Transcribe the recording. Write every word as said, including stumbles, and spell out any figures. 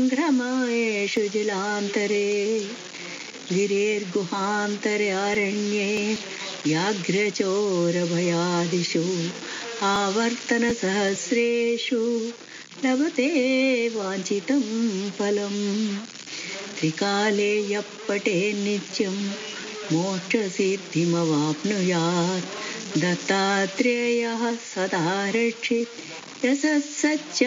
सङ्ग्रमेषु जलान्तरे गिरेर्गुहान्तरे अरण्ये व्याघ्रचोरभयादिषु आवर्तनसहस्रेषु लभते वाञ्छितं फलम् त्रिकाले यः पठेत् नित्यं मोक्षसिद्धिमवाप्नुयात् दत्तात्रेयः सदा रक्षेत् यः सच्च